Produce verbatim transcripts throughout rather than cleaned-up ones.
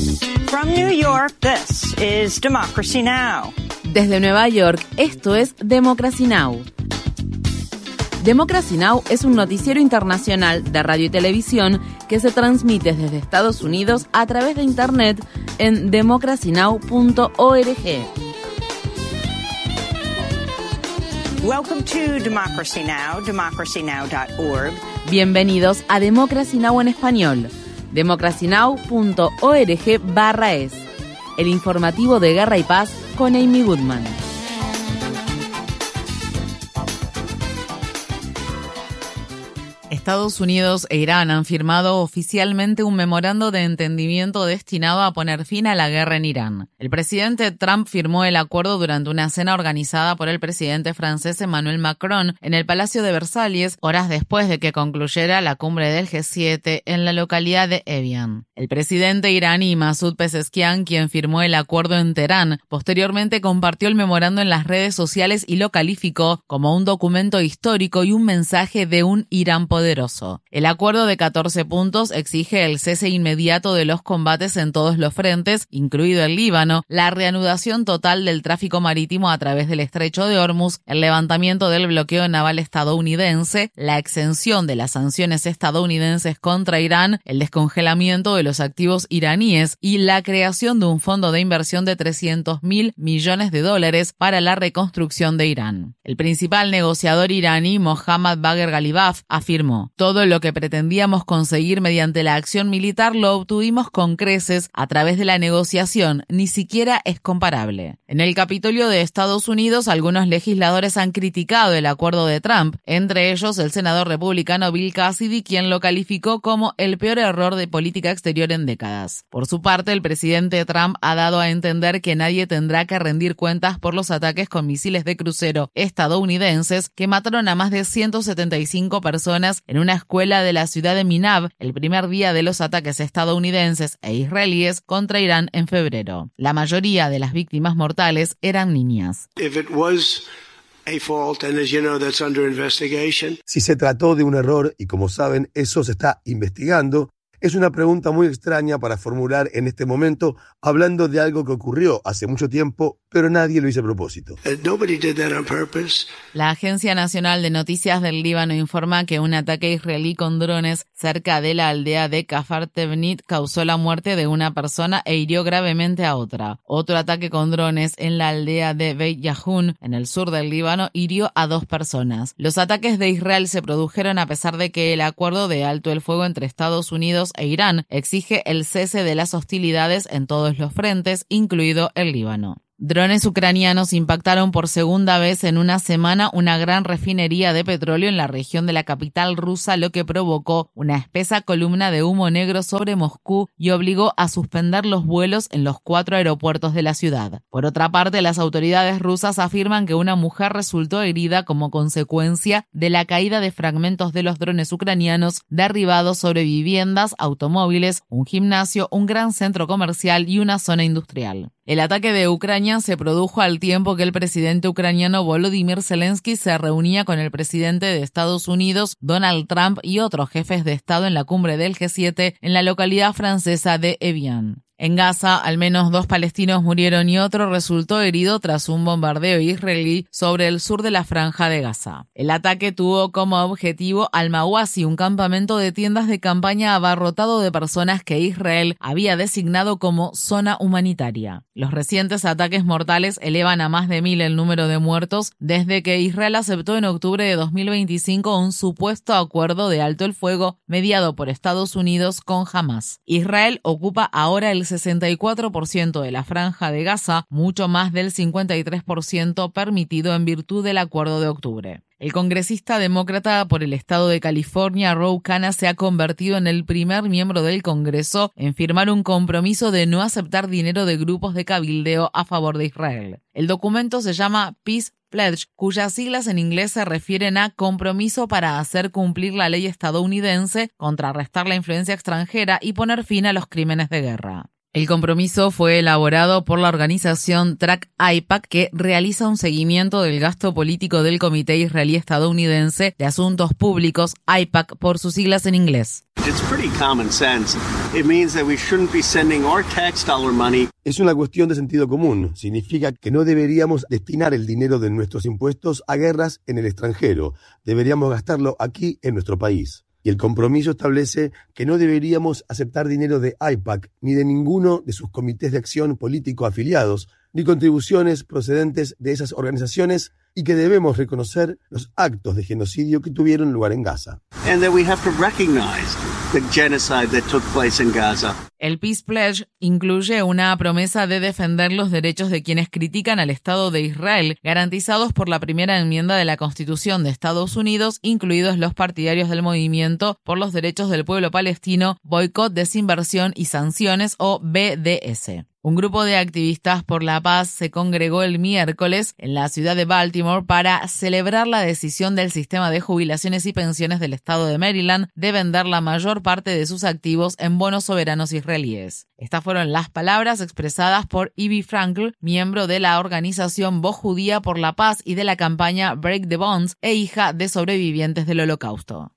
From New York, this is Democracy Now! Desde Nueva York, esto es Democracy Now! Democracy Now! Es un noticiero internacional de radio y televisión que se transmite desde Estados Unidos a través de Internet en democracy now punto org. Welcome to Democracy Now!, democracy now dot org. Bienvenidos a Democracy Now! En español. democracy now punto org barra es. El informativo de Guerra y Paz con Amy Goodman. Estados Unidos e Irán han firmado oficialmente un memorando de entendimiento destinado a poner fin a la guerra en Irán. El presidente Trump firmó el acuerdo durante una cena organizada por el presidente francés Emmanuel Macron en el Palacio de Versalles, horas después de que concluyera la cumbre del G siete en la localidad de Evian. El presidente iraní Masoud Pezeshkian, quien firmó el acuerdo en Teherán, posteriormente compartió el memorando en las redes sociales y lo calificó como un documento histórico y un mensaje de un Irán poderoso. El acuerdo de catorce puntos exige el cese inmediato de los combates en todos los frentes, incluido el Líbano, la reanudación total del tráfico marítimo a través del estrecho de Hormuz, el levantamiento del bloqueo naval estadounidense, la exención de las sanciones estadounidenses contra Irán, el descongelamiento de los activos iraníes y la creación de un fondo de inversión de trescientos mil millones de dólares para la reconstrucción de Irán. El principal negociador iraní, Mohammad Bagher Ghalibaf, afirmó: todo lo que pretendíamos conseguir mediante la acción militar lo obtuvimos con creces a través de la negociación, ni siquiera es comparable. En el Capitolio de Estados Unidos, algunos legisladores han criticado el acuerdo de Trump, entre ellos el senador republicano Bill Cassidy, quien lo calificó como el peor error de política exterior en décadas. Por su parte, el presidente Trump ha dado a entender que nadie tendrá que rendir cuentas por los ataques con misiles de crucero estadounidenses que mataron a más de ciento setenta y cinco personas en una escuela de la ciudad de Minab el primer día de los ataques estadounidenses e israelíes contra Irán en febrero. La mayoría de las víctimas mortales eran niñas. Si se trató de un error, y como saben, eso se está investigando, es una pregunta muy extraña para formular en este momento, hablando de algo que ocurrió hace mucho tiempo, pero nadie lo hizo a propósito. La Agencia Nacional de Noticias del Líbano informa que un ataque israelí con drones cerca de la aldea de Kafar Tevnit causó la muerte de una persona e hirió gravemente a otra. Otro ataque con drones en la aldea de Beit Yahun, en el sur del Líbano, hirió a dos personas. Los ataques de Israel se produjeron a pesar de que el acuerdo de alto el fuego entre Estados Unidos e Irán exige el cese de las hostilidades en todos los frentes, incluido el Líbano. Drones ucranianos impactaron por segunda vez en una semana una gran refinería de petróleo en la región de la capital rusa, lo que provocó una espesa columna de humo negro sobre Moscú y obligó a suspender los vuelos en los cuatro aeropuertos de la ciudad. Por otra parte, las autoridades rusas afirman que una mujer resultó herida como consecuencia de la caída de fragmentos de los drones ucranianos derribados sobre viviendas, automóviles, un gimnasio, un gran centro comercial y una zona industrial. El ataque de Ucrania se produjo al tiempo que el presidente ucraniano Volodymyr Zelensky se reunía con el presidente de Estados Unidos, Donald Trump, y otros jefes de Estado en la cumbre del G siete en la localidad francesa de Evian. En Gaza, al menos dos palestinos murieron y otro resultó herido tras un bombardeo israelí sobre el sur de la Franja de Gaza. El ataque tuvo como objetivo Al-Mawasi, un campamento de tiendas de campaña abarrotado de personas que Israel había designado como zona humanitaria. Los recientes ataques mortales elevan a más de mil el número de muertos desde que Israel aceptó en octubre de dos mil veinticinco un supuesto acuerdo de alto el fuego mediado por Estados Unidos con Hamás. Israel ocupa ahora el sesenta y cuatro por ciento de la Franja de Gaza, mucho más del cincuenta y tres por ciento permitido en virtud del acuerdo de octubre. El congresista demócrata por el estado de California, Ro Khanna, se ha convertido en el primer miembro del Congreso en firmar un compromiso de no aceptar dinero de grupos de cabildeo a favor de Israel. El documento se llama Peace Pledge, cuyas siglas en inglés se refieren a compromiso para hacer cumplir la ley estadounidense, contrarrestar la influencia extranjera y poner fin a los crímenes de guerra. El compromiso fue elaborado por la organización Track AIPAC, que realiza un seguimiento del gasto político del Comité Israelí Estadounidense de Asuntos Públicos, AIPAC por sus siglas en inglés. Es una cuestión de sentido común. Significa que no deberíamos destinar el dinero de nuestros impuestos a guerras en el extranjero. Deberíamos gastarlo aquí en nuestro país. Y el compromiso establece que no deberíamos aceptar dinero de AIPAC ni de ninguno de sus comités de acción político afiliados, ni contribuciones procedentes de esas organizaciones, y que debemos reconocer los actos de genocidio que tuvieron lugar en Gaza. And that we have to recognize the genocide that took place in Gaza. El Peace Pledge incluye una promesa de defender los derechos de quienes critican al Estado de Israel, garantizados por la primera enmienda de la Constitución de Estados Unidos, incluidos los partidarios del Movimiento por los Derechos del Pueblo Palestino, Boicot, Desinversión y Sanciones, o B D S. Un grupo de activistas por la paz se congregó el miércoles en la ciudad de Baltimore para celebrar la decisión del sistema de jubilaciones y pensiones del estado de Maryland de vender la mayor parte de sus activos en bonos soberanos israelíes. Estas fueron las palabras expresadas por Ivy Frankl, miembro de la organización Voz Judía por la Paz y de la campaña Break the Bonds, e hija de sobrevivientes del Holocausto.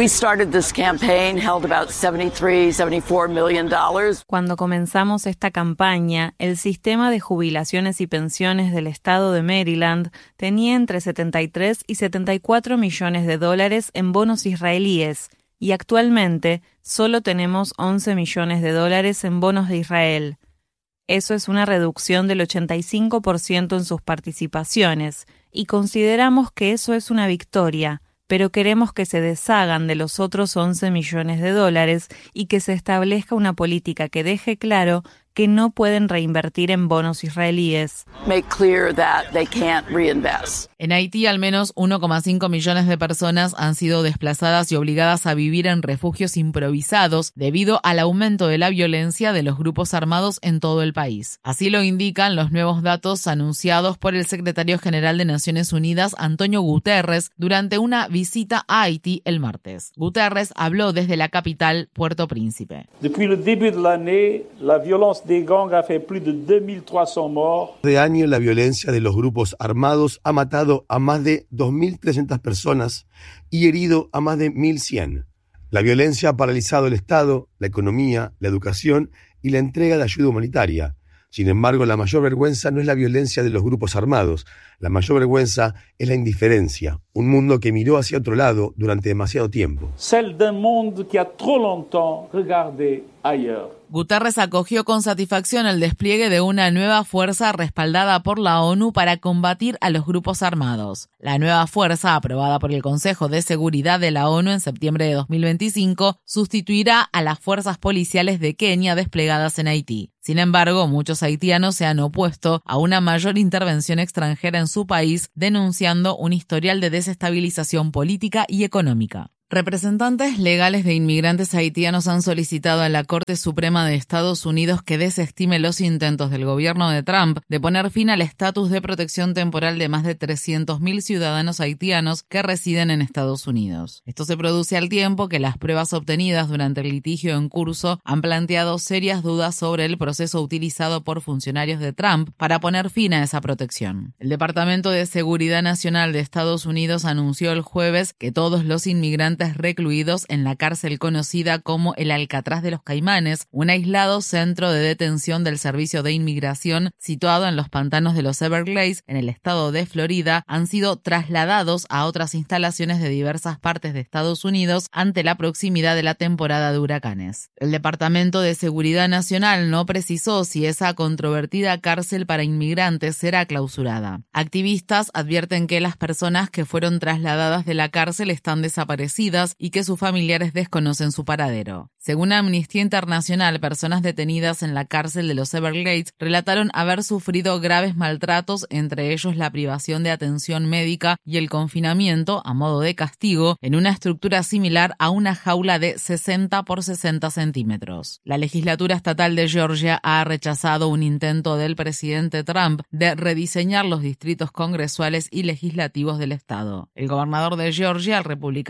Cuando comenzamos esta campaña, el sistema de jubilaciones y pensiones del estado de Maryland tenía entre setenta y tres y setenta y cuatro millones de dólares en bonos israelíes, y actualmente solo tenemos once millones de dólares en bonos de Israel. Eso es una reducción del ochenta y cinco por ciento en sus participaciones, y consideramos que eso es una victoria, pero queremos que se deshagan de los otros once millones de dólares y que se establezca una política que deje claro que no pueden reinvertir en bonos israelíes. Make clear that they can't reinvest. En Haití, al menos uno coma cinco millones de personas han sido desplazadas y obligadas a vivir en refugios improvisados debido al aumento de la violencia de los grupos armados en todo el país. Así lo indican los nuevos datos anunciados por el secretario general de Naciones Unidas, Antonio Guterres, durante una visita a Haití el martes. Guterres habló desde la capital, Puerto Príncipe. Depuis le début de l'année, la violence des gangs a fait plus de deux mille trois cents morts. De año, la violencia de los grupos armados ha matado a más de dos mil trescientas personas y herido a más de mil cien. La violencia ha paralizado el Estado, la economía, la educación y la entrega de ayuda humanitaria. Sin embargo, la mayor vergüenza no es la violencia de los grupos armados. La mayor vergüenza es la indiferencia, un mundo que miró hacia otro lado durante demasiado tiempo. Celle d'un monde qui a trop longtemps regardé ailleurs. Guterres acogió con satisfacción el despliegue de una nueva fuerza respaldada por la ONU para combatir a los grupos armados. La nueva fuerza, aprobada por el Consejo de Seguridad de la ONU en septiembre de dos mil veinticinco, sustituirá a las fuerzas policiales de Kenia desplegadas en Haití. Sin embargo, muchos haitianos se han opuesto a una mayor intervención extranjera en su país, denunciando un historial de desestabilización política y económica. Representantes legales de inmigrantes haitianos han solicitado a la Corte Suprema de Estados Unidos que desestime los intentos del gobierno de Trump de poner fin al estatus de protección temporal de más de trescientos mil ciudadanos haitianos que residen en Estados Unidos. Esto se produce al tiempo que las pruebas obtenidas durante el litigio en curso han planteado serias dudas sobre el proceso utilizado por funcionarios de Trump para poner fin a esa protección. El Departamento de Seguridad Nacional de Estados Unidos anunció el jueves que todos los inmigrantes recluidos en la cárcel conocida como el Alcatraz de los Caimanes, un aislado centro de detención del Servicio de Inmigración situado en los pantanos de los Everglades, en el estado de Florida, han sido trasladados a otras instalaciones de diversas partes de Estados Unidos ante la proximidad de la temporada de huracanes. El Departamento de Seguridad Nacional no precisó si esa controvertida cárcel para inmigrantes será clausurada. Activistas advierten que las personas que fueron trasladadas de la cárcel están desaparecidas y que sus familiares desconocen su paradero. Según Amnistía Internacional, personas detenidas en la cárcel de los Everglades relataron haber sufrido graves maltratos, entre ellos la privación de atención médica y el confinamiento, a modo de castigo, en una estructura similar a una jaula de sesenta por sesenta centímetros. La legislatura estatal de Georgia ha rechazado un intento del presidente Trump de rediseñar los distritos congresuales y legislativos del estado. El gobernador de Georgia, el republicano Brian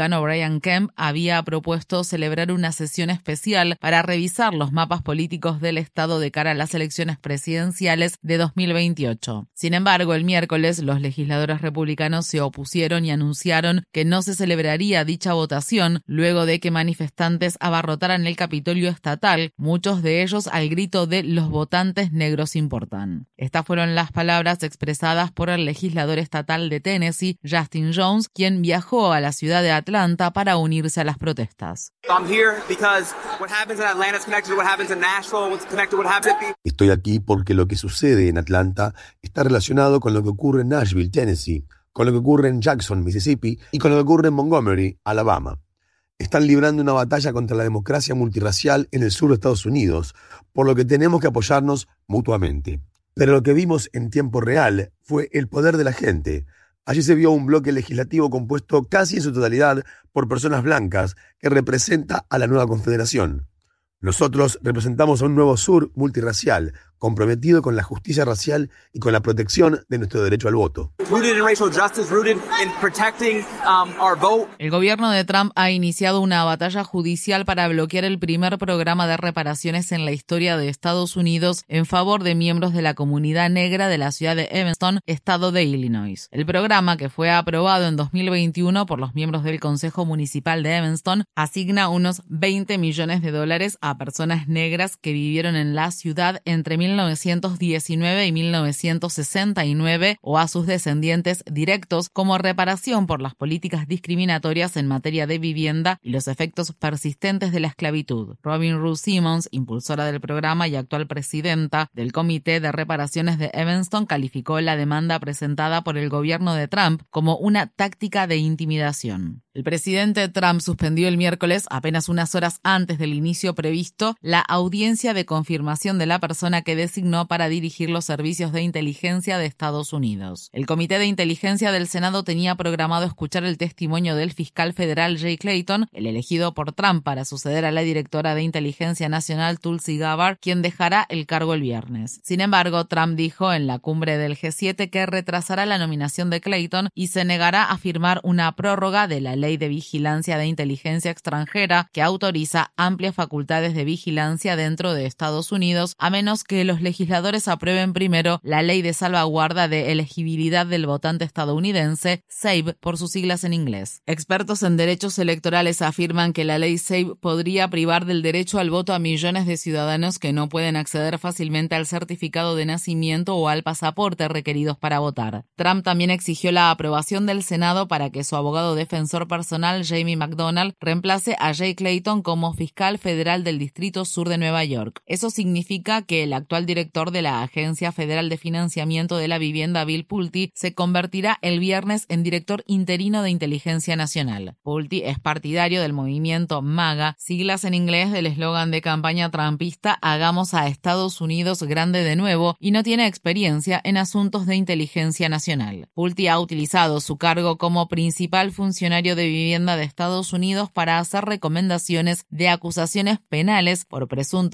Brian Kemp había propuesto celebrar una sesión especial para revisar los mapas políticos del estado de cara a las elecciones presidenciales de dos mil veintiocho. Sin embargo, el miércoles los legisladores republicanos se opusieron y anunciaron que no se celebraría dicha votación luego de que manifestantes abarrotaran el Capitolio estatal, muchos de ellos al grito de "los votantes negros importan". Estas fueron las palabras expresadas por el legislador estatal de Tennessee, Justin Jones, quien viajó a la ciudad de Atlanta para unirse a las protestas. Estoy aquí porque lo que sucede en Atlanta está relacionado con lo que ocurre en Nashville, Tennessee, con lo que ocurre en Jackson, Mississippi, y con lo que ocurre en Montgomery, Alabama. Están librando una batalla contra la democracia multirracial en el sur de Estados Unidos, por lo que tenemos que apoyarnos mutuamente. Pero lo que vimos en tiempo real fue el poder de la gente. Allí se vio un bloque legislativo compuesto casi en su totalidad por personas blancas que representa a la nueva confederación. Nosotros representamos a un nuevo sur multirracial, comprometido con la justicia racial y con la protección de nuestro derecho al voto. El gobierno de Trump ha iniciado una batalla judicial para bloquear el primer programa de reparaciones en la historia de Estados Unidos en favor de miembros de la comunidad negra de la ciudad de Evanston, estado de Illinois. El programa, que fue aprobado en dos mil veintiuno por los miembros del Consejo Municipal de Evanston, asigna unos veinte millones de dólares a personas negras que vivieron en la ciudad entre mil novecientos diecinueve y mil novecientos sesenta y nueve o a sus descendientes directos como reparación por las políticas discriminatorias en materia de vivienda y los efectos persistentes de la esclavitud. Robin Ruth Simmons, impulsora del programa y actual presidenta del Comité de Reparaciones de Evanston, calificó la demanda presentada por el gobierno de Trump como una táctica de intimidación. El presidente Trump suspendió el miércoles, apenas unas horas antes del inicio previsto, la audiencia de confirmación de la persona que designó para dirigir los servicios de inteligencia de Estados Unidos. El Comité de Inteligencia del Senado tenía programado escuchar el testimonio del fiscal federal Jay Clayton, el elegido por Trump para suceder a la directora de Inteligencia Nacional Tulsi Gabbard, quien dejará el cargo el viernes. Sin embargo, Trump dijo en la cumbre del G siete que retrasará la nominación de Clayton y se negará a firmar una prórroga de la ley de vigilancia de inteligencia extranjera que autoriza amplias facultades de vigilancia dentro de Estados Unidos, a menos que los legisladores aprueben primero la ley de salvaguarda de elegibilidad del votante estadounidense, SAVE por sus siglas en inglés. Expertos en derechos electorales afirman que la ley SAVE podría privar del derecho al voto a millones de ciudadanos que no pueden acceder fácilmente al certificado de nacimiento o al pasaporte requeridos para votar. Trump también exigió la aprobación del Senado para que su abogado defensor personal, Jamie McDonald, reemplace a Jay Clayton como fiscal federal del Distrito Sur de Nueva York. Eso significa que el actual director de la Agencia Federal de Financiamiento de la Vivienda, Bill Pulte, se convertirá el viernes en director interino de Inteligencia Nacional. Pulte es partidario del movimiento MAGA, siglas en inglés del eslogan de campaña trumpista "Hagamos a Estados Unidos grande de nuevo", y no tiene experiencia en asuntos de inteligencia nacional. Pulte ha utilizado su cargo como principal funcionario de vivienda de Estados Unidos para hacer recomendaciones de acusaciones penales por presuntos